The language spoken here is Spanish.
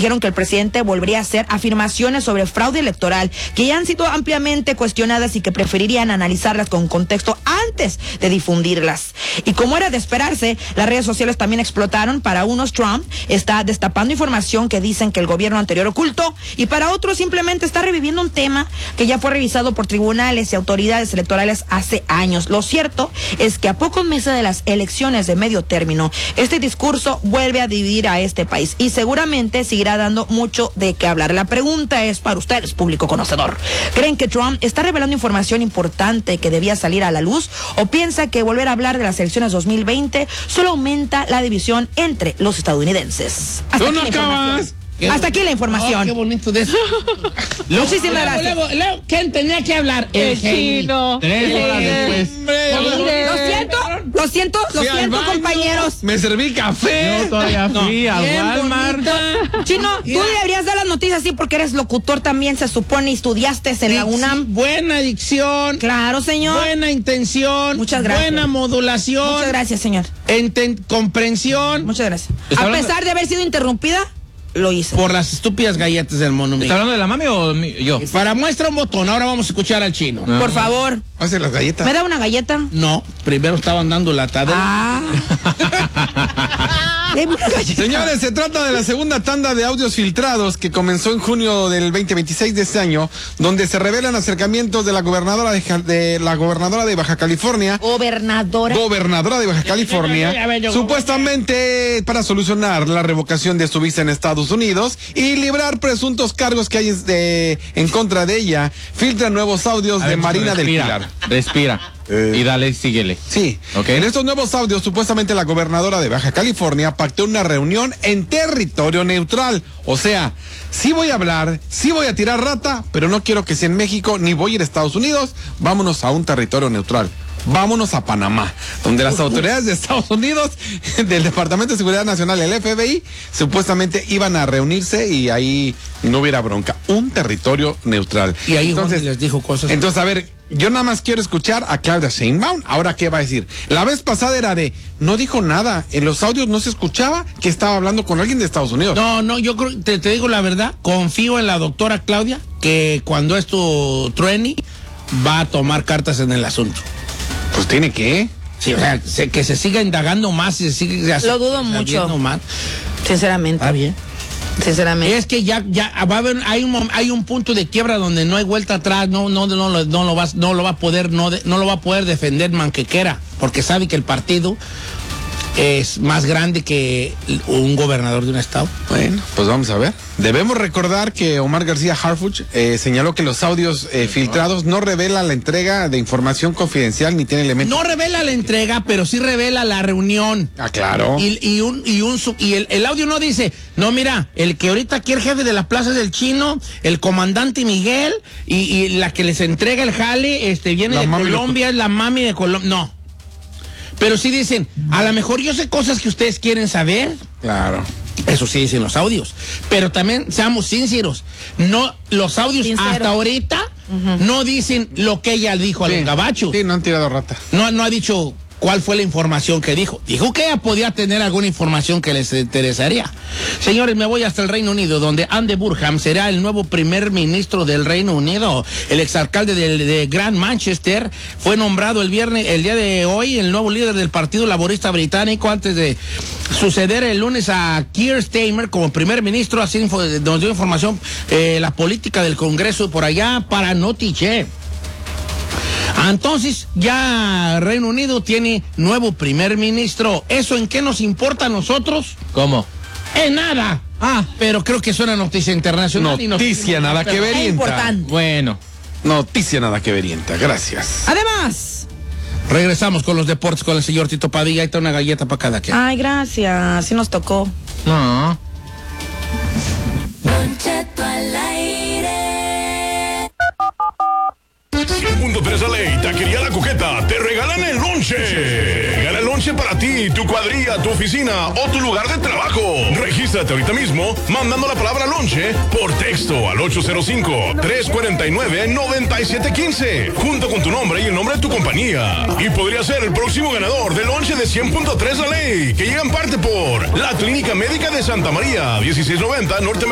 dijeron que el presidente volvería a hacer afirmaciones sobre fraude electoral que ya han sido ampliamente cuestionadas y que preferirían analizarlas con contexto antes de difundirlas. Y como era de esperarse, las redes sociales también explotaron. Para unos, Trump está destapando información que dicen que el gobierno anterior ocultó, y para otros simplemente está reviviendo un tema que ya fue revisado por tribunales y autoridades electorales hace años. Lo cierto es que a pocos meses de las elecciones de medio término, este discurso vuelve a dividir a este país y seguramente seguirá dando mucho de qué hablar. La pregunta es para ustedes, público conocedor. ¿Creen que Trump está revelando información importante que debía salir a la luz, o piensa que volver a hablar de las elecciones 2020 solo aumenta la división entre los estadounidenses? Hasta aquí la información. Qué bonito de eso. Muchísimas gracias. Luego, ¿quién tenía que hablar? El chino. 3 horas después. Lo siento, compañeros. Me serví café. Yo todavía fui al Walmart. Chino, tú deberías dar las noticias así porque eres locutor también, se supone, y estudiaste en la UNAM. Buena dicción. Claro, señor. Buena intención. Muchas gracias. Buena modulación. Muchas gracias, señor. Comprensión. Muchas gracias. A pesar de haber sido interrumpida, lo hice. Por las estúpidas galletas del mono. ¿Está hablando de la mami o yo? Para muestra un botón, ahora vamos a escuchar al chino. Por favor. Hace las galletas. ¿Me da una galleta? No, primero estaban dando la tadera. Señores, se trata de la segunda tanda de audios filtrados que comenzó en junio del 2026 de este año, donde se revelan acercamientos de la gobernadora de Baja California. Gobernadora de Baja California, supuestamente para solucionar la revocación de su visa en Estados Unidos y librar presuntos cargos que hay en contra de ella. Filtran nuevos audios de Marina del Pilar. Respira. Y dale, síguele. Sí. Okay. En estos nuevos audios, supuestamente la gobernadora de Baja California pactó una reunión en territorio neutral. O sea, sí voy a hablar, sí voy a tirar rata, pero no quiero que sea en México, ni voy a ir a Estados Unidos. Vámonos a un territorio neutral. Vámonos a Panamá, donde las autoridades de Estados Unidos, del Departamento de Seguridad Nacional, el FBI, supuestamente iban a reunirse y ahí no hubiera bronca. Un territorio neutral. Y ahí entonces les dijo cosas. Entonces, a ver, yo nada más quiero escuchar a Claudia Sheinbaum. Ahora, ¿qué va a decir? La vez pasada era de, no dijo nada. En los audios no se escuchaba que estaba hablando con alguien de Estados Unidos. No, yo creo, te digo la verdad, confío en la doctora Claudia, que cuando esto truene, va a tomar cartas en el asunto. Pues tiene que. Sí, o sea, que se siga indagando más y se siga. Lo dudo mucho. Más. Sinceramente. Está bien. Sinceramente. Es que ya va a haber, hay un punto de quiebra donde no hay vuelta atrás, no lo va a poder defender Manquequera, porque sabe que el partido es más grande que un gobernador de un estado. Bueno, pues vamos a ver. Debemos recordar que Omar García Harfuch señaló que los audios filtrados no revela la entrega de información confidencial ni tiene elementos. No revela la entrega, pero sí revela la reunión. Ah, claro. Y el audio no dice, no, mira, el que ahorita aquí el jefe de la Plaza del Chino, el comandante Miguel, y la que les entrega el jale, viene de Colombia, es la mami de Colombia. No. Pero sí dicen, a lo mejor yo sé cosas que ustedes quieren saber. Claro. Eso sí dicen los audios. Pero también seamos sinceros. No, los audios hasta ahorita no dicen lo que ella dijo a los gabachos. Sí, no han tirado rata. No ha dicho cuál fue la información que dijo. Dijo que ella podía tener alguna información que les interesaría. Señores, me voy hasta el Reino Unido, donde Andy Burnham será el nuevo primer ministro del Reino Unido. El exalcalde de Grand Manchester fue nombrado el día de hoy, el nuevo líder del Partido Laborista Británico, antes de suceder el lunes a Keir Starmer como primer ministro. Así nos dio información la política del Congreso por allá para Notiche. Entonces, ya Reino Unido tiene nuevo primer ministro. ¿Eso en qué nos importa a nosotros? ¿Cómo? En nada. Pero creo que es una noticia internacional. Noticia nada que verienta. Importante. Bueno. Noticia nada que verienta. Gracias. Además, regresamos con los deportes con el señor Tito Padilla. Ahí está una galleta para cada quien. Ay, gracias. Sí nos tocó. No. .3 Ley, Taquería La Coqueta, te regalan el lonche. Gana el lonche para ti, tu cuadrilla, tu oficina o tu lugar de trabajo. Regístrate ahorita mismo mandando la palabra lonche por texto al 805-349-9715, junto con tu nombre y el nombre de tu compañía. Y podría ser el próximo ganador del lonche de 100.3 Ley, que llega en parte por la Clínica Médica de Santa María, 1690 Norte